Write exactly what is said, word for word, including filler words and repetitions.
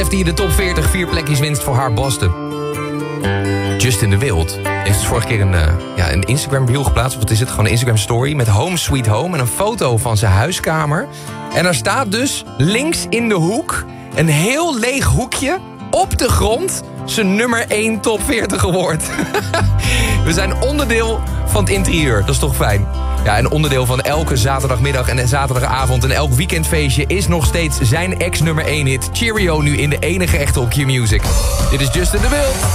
Die de top veertig vier plekjes winst voor haar Boston. Justin de Wild heeft dus vorige keer een, uh, ja, een Instagram reel geplaatst. Wat is het? Gewoon een Instagram story met Home Sweet Home. En een foto van zijn huiskamer. En daar staat dus links in de hoek een heel leeg hoekje op de grond zijn nummer één top veertig award. We zijn onderdeel van het interieur. Dat is toch fijn? Ja, en onderdeel van elke zaterdagmiddag en zaterdagavond en elk weekendfeestje is nog steeds zijn ex-nummer één hit Cheerio, nu in de enige echte op Q-Music. Dit is Justin de Wild.